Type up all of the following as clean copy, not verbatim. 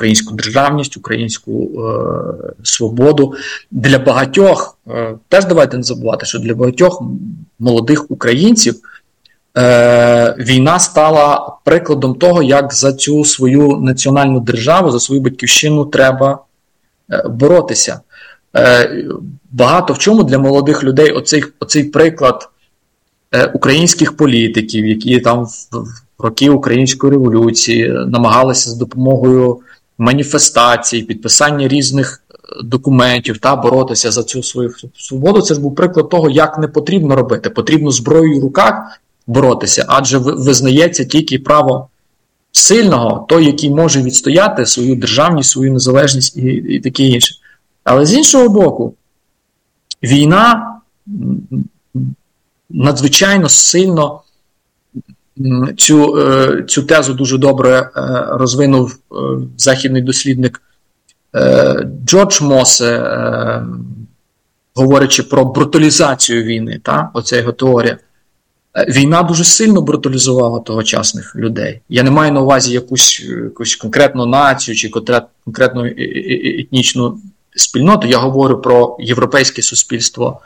українську державність, українську свободу. Для багатьох, теж давайте не забувати, що для багатьох молодих українців війна стала прикладом того, як за цю свою національну державу, за свою батьківщину треба боротися. Багато в чому для молодих людей оцей приклад українських політиків, які там в роки Української революції намагалися за допомогою маніфестацій, підписання різних документів та боротися за цю свою свободу. Це ж був приклад того, як не потрібно робити. Потрібно зброєю в руках боротися, адже визнається тільки право сильного, той, який може відстояти свою державність, свою незалежність і таке інше. Але з іншого боку, війна надзвичайно сильно цю тезу дуже добре розвинув західний дослідник Джордж Мосе, говорячи про бруталізацію війни, оця його теорія. Війна дуже сильно бруталізувала тогочасних людей. Я не маю на увазі якусь конкретну націю чи конкретну етнічну спільноту, я говорю про європейське суспільство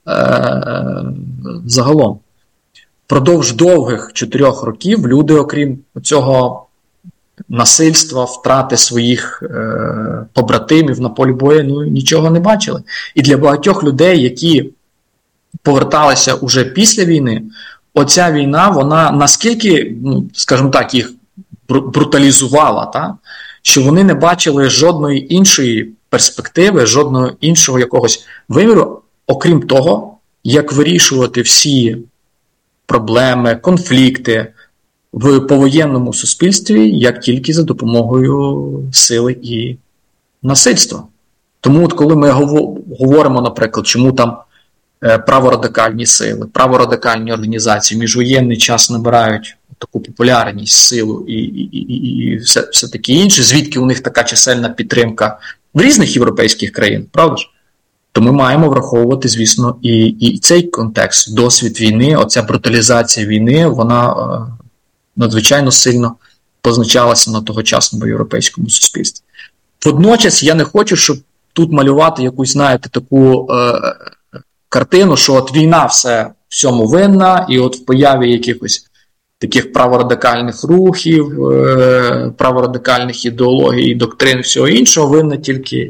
загалом. Впродовж довгих 4 років люди, окрім цього насильства, втрати своїх побратимів на полі бою, нічого не бачили. І для багатьох людей, які поверталися уже після війни, оця війна, вона наскільки, скажімо так, їх бруталізувала, що вони не бачили жодної іншої перспективи, жодного іншого якогось виміру, окрім того, як вирішувати всі проблеми, конфлікти в повоєнному суспільстві, як тільки за допомогою сили і насильства. Тому от коли ми говоримо, наприклад, чому там праворадикальні сили, праворадикальні організації в міжвоєнний час набирають таку популярність, силу і все таке інше, звідки у них така чисельна підтримка в різних європейських країн, правда ж? То ми маємо враховувати, звісно, і цей контекст, досвід війни, оця бруталізація війни, вона надзвичайно сильно позначалася на тогочасному європейському суспільстві. Водночас я не хочу, щоб тут малювати якусь, знаєте, таку картину, що от війна всьому винна, і от в появі якихось таких праворадикальних рухів, праворадикальних ідеологій і доктрин, всього іншого, винна тільки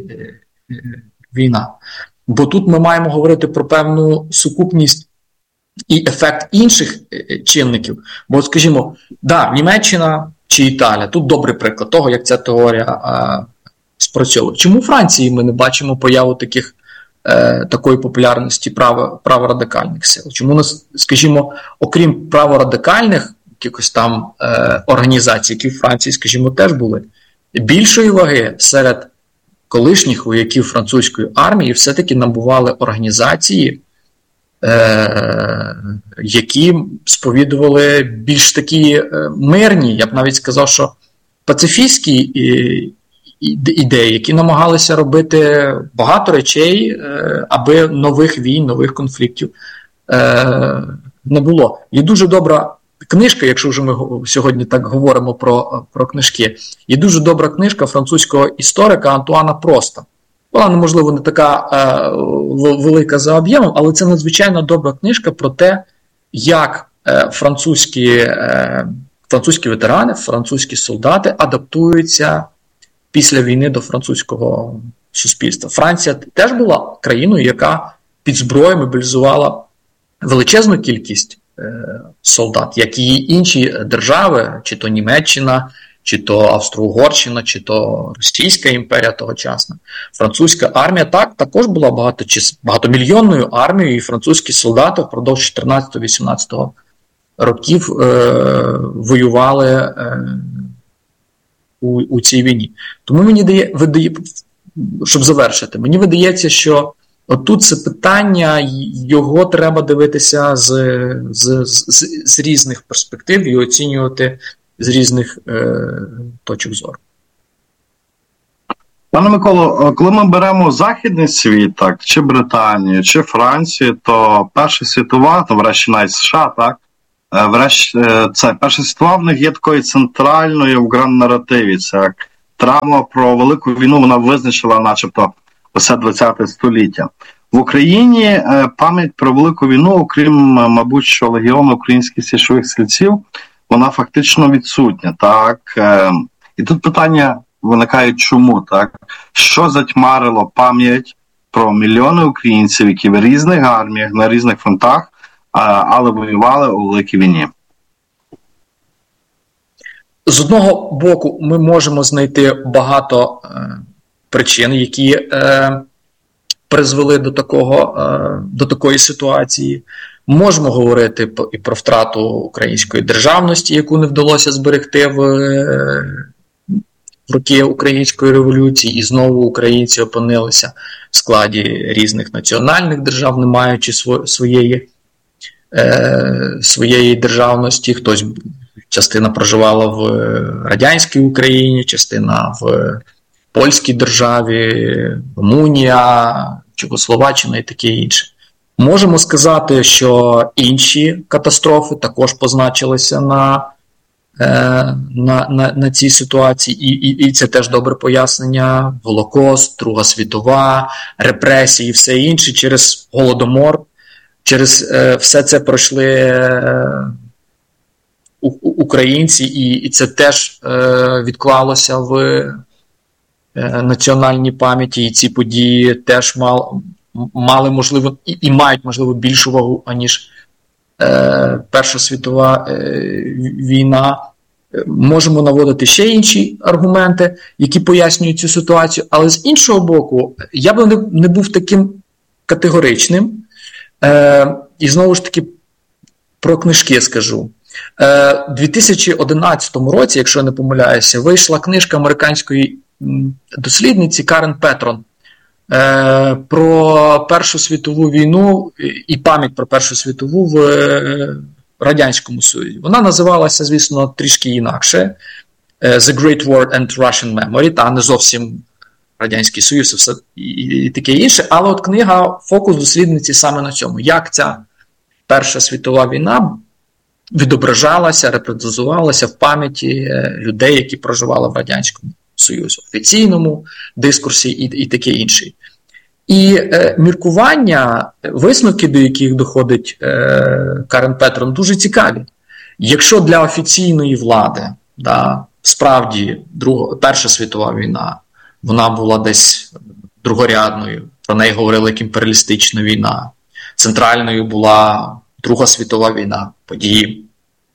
війна. Бо тут ми маємо говорити про певну сукупність і ефект інших чинників. Бо, скажімо, Німеччина чи Італія, тут добрий приклад того, як ця теорія спрацьовує. Чому в Франції ми не бачимо появу такої популярності праворадикальних сил? Чому, скажімо, окрім праворадикальних якихось там організацій, які в Франції, скажімо, теж були, більшої ваги серед колишніх вояків французької армії все-таки набували організації, які сповідували більш такі мирні, я б навіть сказав, що пацифістські ідеї, які намагалися робити багато речей, аби нових війн, нових конфліктів не було. Є дуже добра книжка, якщо вже ми сьогодні так говоримо про книжки, є дуже добра книжка французького історика Антуана Проста. Вона, можливо, не така велика за об'ємом, але це надзвичайно добра книжка про те, як французькі ветерани, французькі солдати адаптуються після війни до французького суспільства. Франція теж була країною, яка під зброєю мобілізувала величезну кількість солдат, як і інші держави, чи то Німеччина, чи то Австро-Угорщина, чи то Російська імперія тогочасна. Французька армія також була багатомільйонною армією, і французькі солдати впродовж 14-18 років воювали у цій війні. Тому мені щоб завершити, мені видається, що отут це питання, його треба дивитися з різних перспектив і оцінювати з різних точок зору. Пане Миколо, коли ми беремо Західний світ, так, чи Британію, чи Францію, то Перша світова, то врешті навіть США, так, Перша світова в них є такою центральною в гранд-наративі, це як Травма про Велику війну, вона визначила начебто усе ХХ століття. В Україні пам'ять про Велику війну, окрім, мабуть, що легіону українських січових стрільців, вона фактично відсутня. Так? І тут питання виникає, чому? Так? Що затьмарило пам'ять про мільйони українців, які в різних арміях, на різних фронтах, але воювали у Великій війні? З одного боку, ми можемо знайти багато причин, які призвели до такої ситуації. Можемо говорити і про втрату української державності, яку не вдалося зберегти в роки Української революції, і знову українці опинилися в складі різних національних держав, не маючи своєї державності. Частина проживала в радянській Україні, частина в польській державі, Румунія, Чехословаччина і таке інше. Можемо сказати, що інші катастрофи також позначилися на цій ситуації, і це теж добре пояснення. Голокост, Друга світова, репресії і все інше через Голодомор. Через все це пройшли українці, і це теж відклалося в національній пам'яті, і ці події теж мали можливо і мають можливо більшу вагу, аніж Перша світова війна. Можемо наводити ще інші аргументи, які пояснюють цю ситуацію, але з іншого боку, я би не був таким категоричним. І знову ж таки про книжки скажу. У 2011 році, якщо я не помиляюся, вийшла книжка американської дослідниці Карен Петрон про Першу світову війну і пам'ять про Першу світову в Радянському Союзі. Вона називалася, звісно, трішки інакше The Great War and Russian Memory, та не зовсім Радянський Союз і все і таке інше, але от книга, фокус дослідниці саме на цьому. Як ця Перша світова війна відображалася, репрезентувалася в пам'яті людей, які проживали в Радянському Союзі, в офіційному дискурсі і таке інше. І міркування, висновки, до яких доходить Карен Петрон, дуже цікаві. Якщо для офіційної влади, справді Перша світова війна, вона була десь другорядною, про неї говорили як імперіалістична війна, центральною була Друга світова війна, події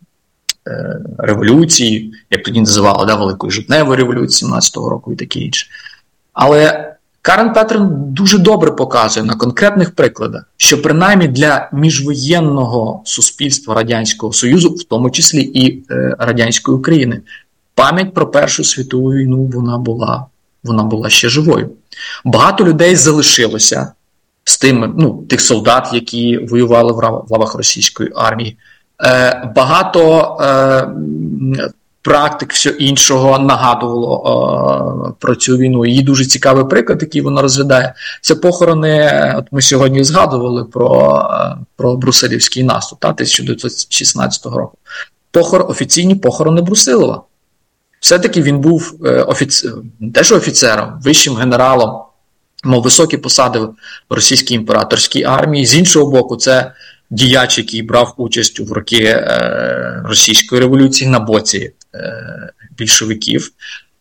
революції, як тоді називали, Великої жовтневої революції 17-го року і таке інше. Але Карен Петрон дуже добре показує на конкретних прикладах, що принаймні для міжвоєнного суспільства Радянського Союзу, в тому числі і Радянської України, пам'ять про Першу світову війну вона була ще живою. Багато людей залишилося з тих солдат, які воювали в лавах російської армії. Багато практик все іншого нагадувало про цю війну. Її дуже цікавий приклад, який вона розглядає. Це похорони, от ми сьогодні згадували про Брусилівський наступ 1916 року. Офіційні похорони Брусилова. Все-таки він був теж офіцером, вищим генералом, мав високі посади в російській імператорській армії. З іншого боку, це діяч, який брав участь в роки російської революції на боці більшовиків.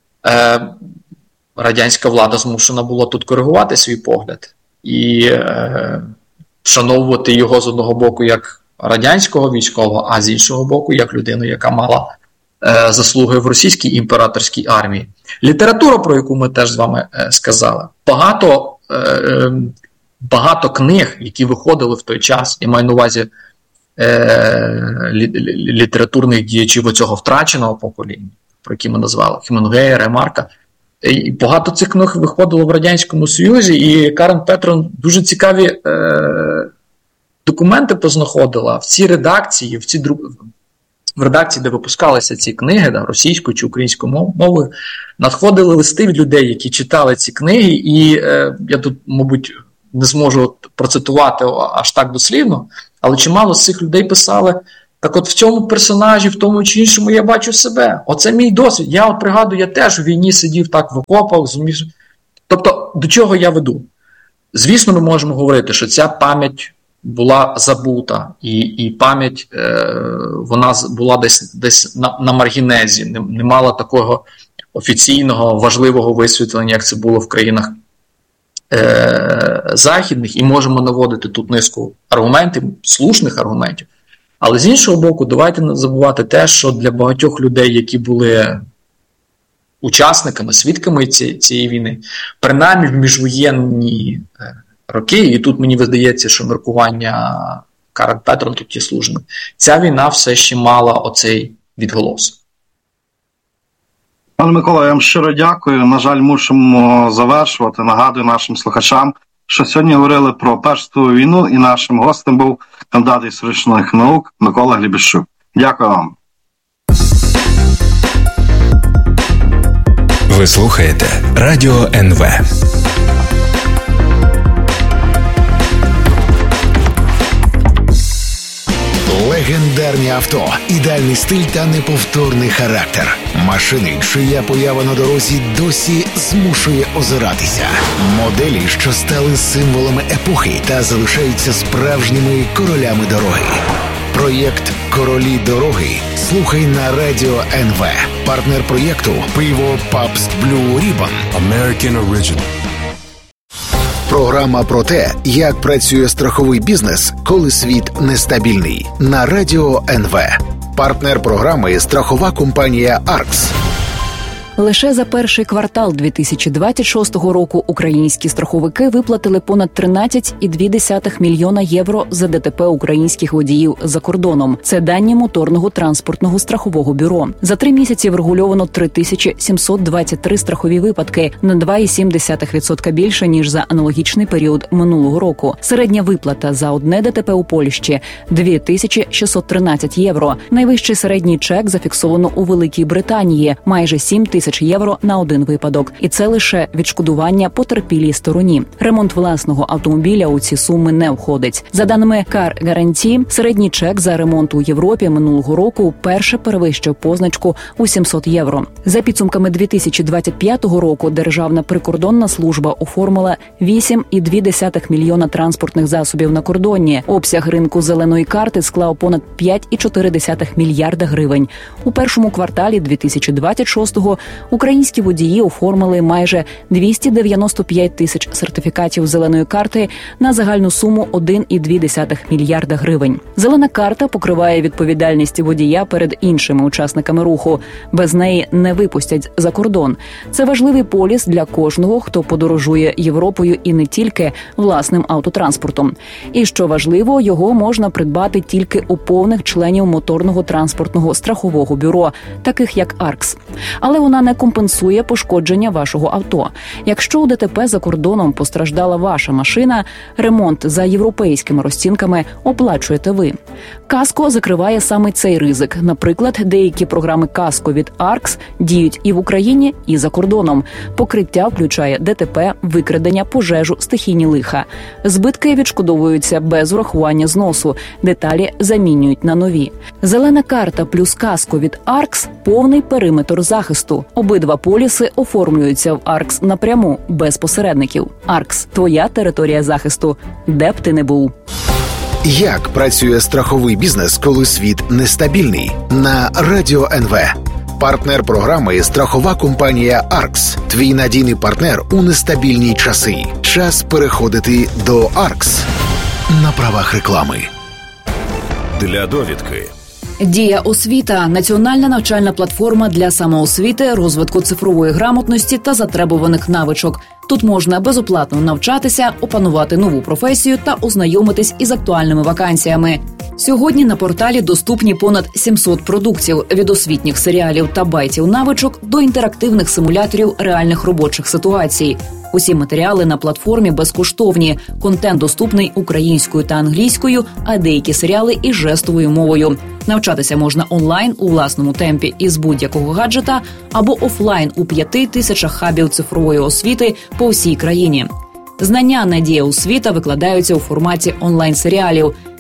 Радянська влада змушена була тут коригувати свій погляд і вшановувати його з одного боку як радянського військового, а з іншого боку як людину, яка мала заслуги в російській імператорській армії. Література, про яку ми теж з вами сказали, багато книг, які виходили в той час, я маю на увазі літературних діячів оцього втраченого покоління, про які ми назвали, Хемінгуея, Ремарка. І багато цих книг виходило в Радянському Союзі, і Карен Петрон дуже цікаві документи познаходила в цій редакції, в редакції, де випускалися ці книги, російською чи українською мовою, надходили листи від людей, які читали ці книги, і я тут, мабуть, не зможу процитувати аж так дослівно, але чимало з цих людей писали Так от в цьому персонажі, в тому чи іншому я бачу себе. Оце мій досвід. Я от пригадую, я теж у війні сидів так в окопах, зумів. Тобто, до чого я веду? Звісно, ми можемо говорити, що ця пам'ять була забута, і пам'ять, вона була десь на маргінезі, не мала такого офіційного, важливого висвітлення, як це було в країнах західних, і можемо наводити тут низку аргументів, слушних аргументів. Але з іншого боку, давайте не забувати те, що для багатьох людей, які були учасниками, свідками цієї війни, принаймні в міжвоєнні роки, і тут мені видається, що міркування Карен Петрон тут є слушним, ця війна все ще мала оцей відголос. Пане Микола, я вам щиро дякую. На жаль, мусимо завершувати. Нагадую нашим слухачам, що сьогодні говорили про Першу світову війну, і нашим гостем був кандидат історичних наук Микола Глібіщук. Дякую вам. Ви слухаєте Радіо НВ. Легендарні авто, ідеальний стиль та неповторний характер. Машини, чия поява на дорозі досі змушує озиратися. Моделі, що стали символами епохи та залишаються справжніми королями дороги. Проєкт «Королі дороги» слухай на Радіо НВ. Партнер проєкту – пиво Pabst Blue Ribbon. American Original. Програма про те, як працює страховий бізнес, коли світ нестабільний. На Радіо НВ. Партнер програми – страхова компанія «Аркс». Лише за перший квартал 2026 року українські страховики виплатили понад 13,2 мільйона євро за ДТП українських водіїв за кордоном. Це дані Моторного транспортного страхового бюро. За 3 місяці врегульовано 3723 страхові випадки, на 2,7% більше, ніж за аналогічний період минулого року. Середня виплата за одне ДТП у Польщі – 2613 євро. Найвищий середній чек зафіксовано у Великій Британії – майже 7 тисяч євро на один випадок. І це лише відшкодування потерпілій стороні. Ремонт власного автомобіля у ці суми не входить. За даними Car Guarantee, середній чек за ремонт у Європі минулого року вперше перевищив позначку у 700 євро. За підсумками 2025 року Державна прикордонна служба оформила 8,2 мільйона транспортних засобів на кордоні. Обсяг ринку зеленої карти склав понад 5,4 мільярда гривень. У першому кварталі 2026-го українські водії оформили майже 295 тисяч сертифікатів зеленої карти на загальну суму 1,2 мільярда гривень. Зелена карта покриває відповідальність водія перед іншими учасниками руху. Без неї не випустять за кордон. Це важливий поліс для кожного, хто подорожує Європою і не тільки власним автотранспортом. І що важливо, його можна придбати тільки у повних членів Моторного транспортного страхового бюро, таких як «Аркс». Але вона не компенсує пошкодження вашого авто. Якщо у ДТП за кордоном постраждала ваша машина, ремонт за європейськими розцінками оплачуєте ви. Каско закриває саме цей ризик. Наприклад, деякі програми Каско від «Аркс» діють і в Україні, і за кордоном. Покриття включає ДТП, викрадення, пожежу, стихійні лиха. Збитки відшкодовуються без урахування зносу. Деталі замінюють на нові. Зелена карта плюс Каско від «Аркс» – повний периметр захисту. Обидва поліси оформлюються в «Аркс» напряму, без посередників. «Аркс» – твоя територія захисту, де б ти не був. Як працює страховий бізнес, коли світ нестабільний? На Радіо НВ. Партнер програми – страхова компанія «Аркс». Твій надійний партнер у нестабільні часи. Час переходити до «Аркс». На правах реклами. Для довідки. Дія освіта – національна навчальна платформа для самоосвіти, розвитку цифрової грамотності та затребуваних навичок. Тут можна безоплатно навчатися, опанувати нову професію та ознайомитись із актуальними вакансіями. Сьогодні на порталі доступні понад 700 продуктів – від освітніх серіалів та байтів навичок до інтерактивних симуляторів реальних робочих ситуацій. Усі матеріали на платформі безкоштовні, контент доступний українською та англійською, а деякі серіали і жестовою мовою. Навчатися можна онлайн у власному темпі із будь-якого гаджета або офлайн у 5000 хабів цифрової освіти по всій країні. Знання «Надія освіта» викладаються у форматі онлайн-серіалів.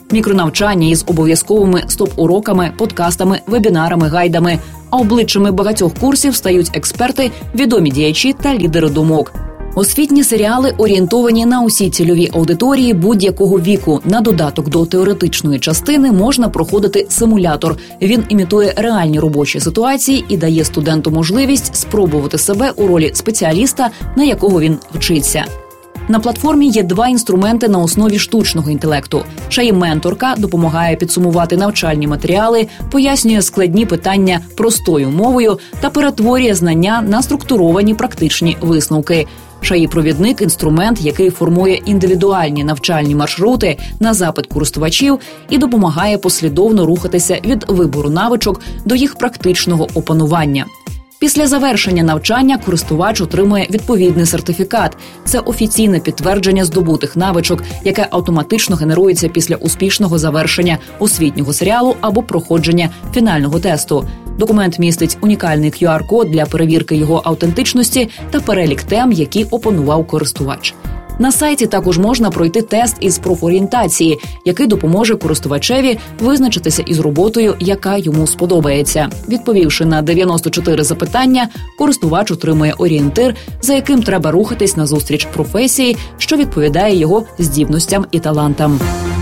Мікронавчання із обов'язковими стоп-уроками, подкастами, вебінарами, гайдами. А обличчями багатьох курсів стають експерти, відомі діячі та лідери думок. Освітні серіали орієнтовані на усі цільові аудиторії будь-якого віку. На додаток до теоретичної частини можна проходити симулятор. Він імітує реальні робочі ситуації і дає студенту можливість спробувати себе у ролі спеціаліста, на якого він вчиться. На платформі є 2 інструменти на основі штучного інтелекту. Чаї-менторка допомагає підсумувати навчальні матеріали, пояснює складні питання простою мовою та перетворює знання на структуровані практичні висновки. Чаї-провідник – інструмент, який формує індивідуальні навчальні маршрути на запит користувачів і допомагає послідовно рухатися від вибору навичок до їх практичного опанування. Після завершення навчання користувач отримує відповідний сертифікат. Це офіційне підтвердження здобутих навичок, яке автоматично генерується після успішного завершення освітнього серіалу або проходження фінального тесту. Документ містить унікальний QR-код для перевірки його автентичності та перелік тем, які опанував користувач. На сайті також можна пройти тест із профорієнтації, який допоможе користувачеві визначитися із роботою, яка йому сподобається. Відповівши на 94 запитання, користувач отримує орієнтир, за яким треба рухатись назустріч професії, що відповідає його здібностям і талантам.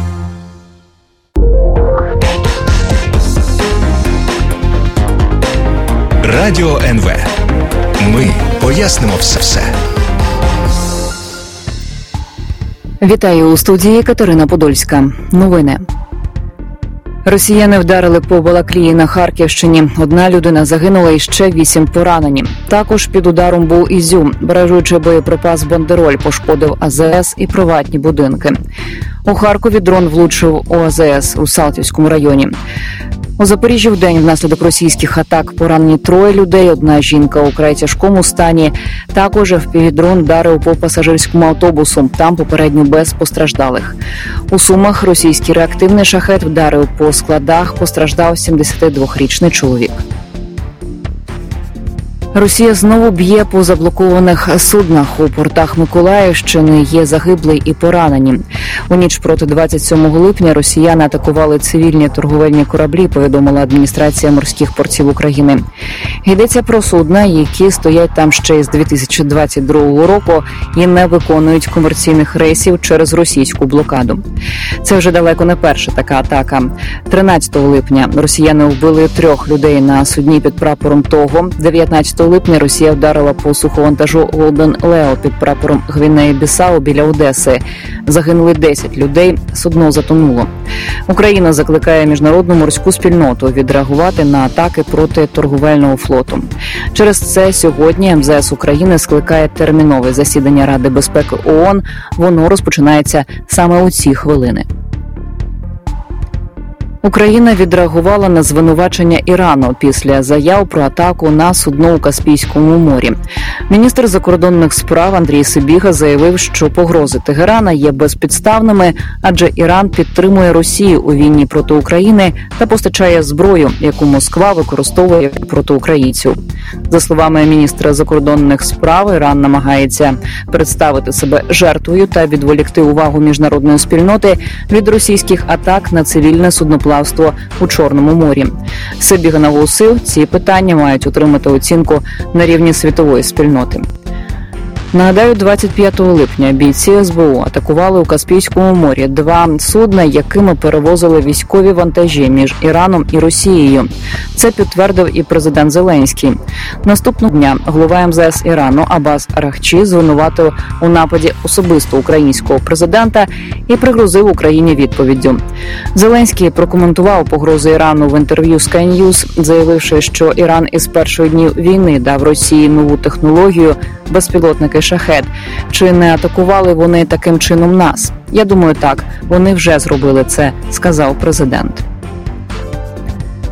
Радіо НВ. Ми пояснимо все. Вітаю у студії Катерина Подольська. Новини. Росіяни вдарили по Балаклії на Харківщині. 1 людина загинула і ще 8 поранені. Також під ударом був Ізюм. Баражуючий боєприпас «Бандероль» пошкодив АЗС і приватні будинки. У Харкові дрон влучив у АЗС у Салтівському районі. У Запоріжжі вдень внаслідок російських атак поранені 3 людей, 1 жінка у вкрай тяжкому стані. Також FPV-дрон вдарив по пасажирському автобусу, там попередньо без постраждалих. У Сумах російський реактивний шахет вдарив по складах, постраждав 72-річний чоловік. Росія знову б'є по заблокованих суднах. У портах Миколаївщини є загиблі і поранені. У ніч проти 27 липня росіяни атакували цивільні торговельні кораблі, повідомила адміністрація морських портів України. Йдеться про судна, які стоять там ще з 2022 року і не виконують комерційних рейсів через російську блокаду. Це вже далеко не перша така атака. 13 липня росіяни вбили 3 людей на судні під прапором Того. 19 липня Росія вдарила по суховантажу Golden Leo під прапором Гвінеї-Бісау біля Одеси. Загинули 10 людей, судно затонуло. Україна закликає міжнародну морську спільноту відреагувати на атаки проти торговельного флоту. Через це сьогодні МЗС України скликає термінове засідання Ради безпеки ООН. Воно розпочинається саме у ці хвилини. Україна відреагувала на звинувачення Ірану після заяв про атаку на судно у Каспійському морі. Міністр закордонних справ Андрій Сибіга заявив, що погрози Тегерана є безпідставними, адже Іран підтримує Росію у війні проти України та постачає зброю, яку Москва використовує проти українців. За словами міністра закордонних справ, Іран намагається представити себе жертвою та відволікти увагу міжнародної спільноти від російських атак на цивільне судноплавство у Чорному морі. Сибіга наголосив, ці питання мають отримати оцінку на рівні світової спільноти. Нагадаю, 25 липня бійці СБУ атакували у Каспійському морі 2 судна, якими перевозили військові вантажі між Іраном і Росією. Це підтвердив і президент Зеленський. Наступного дня голова МЗС Ірану Аббас Арахчі звинуватив у нападі особисто українського президента і пригрозив Україні відповіддю. Зеленський прокоментував погрози Ірану в інтерв'ю Sky News, заявивши, що Іран із перших днів війни дав Росії нову технологію – безпілотники «Шахед». Чи не атакували вони таким чином нас? Я думаю, так. Вони вже зробили це, сказав президент.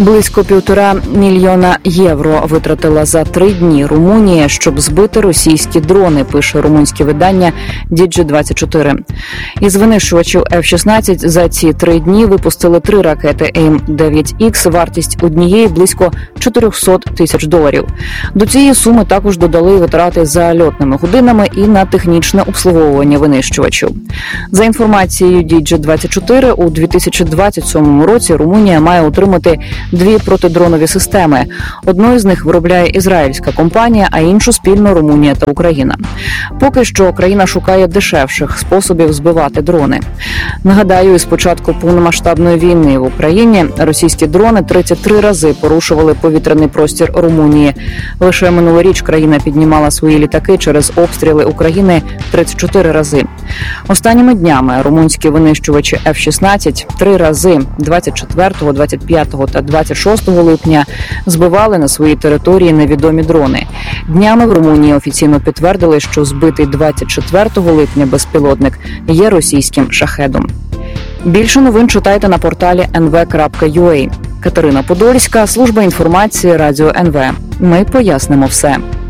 Близько 1,5 мільйона євро витратила за 3 дні Румунія, щоб збити російські дрони, пише румунське видання Digi24. Із винищувачів F-16 за ці 3 дні випустили 3 ракети AIM-9X, вартість однієї близько $400 тисяч. До цієї суми також додали витрати за льотними годинами і на технічне обслуговування винищувачів. За інформацією Digi24, у 2027 році Румунія має отримати 2 протидронові системи. Одну з них виробляє ізраїльська компанія, а іншу спільно Румунія та Україна. Поки що країна шукає дешевших способів збивати дрони. Нагадаю, із початку повномасштабної війни в Україні російські дрони 33 рази порушували повітряний простір Румунії. Лише минулоріч країна піднімала свої літаки через обстріли України 34 рази. Останніми днями румунські винищувачі F-16 3 рази 24, 25 та 26 липня збивали на своїй території невідомі дрони. Днями в Румунії офіційно підтвердили, що збитий 24 липня безпілотник є російським шахедом. Більше новин читайте на порталі nv.ua. Катерина Подольська, служба інформації Радіо НВ. Ми пояснимо все.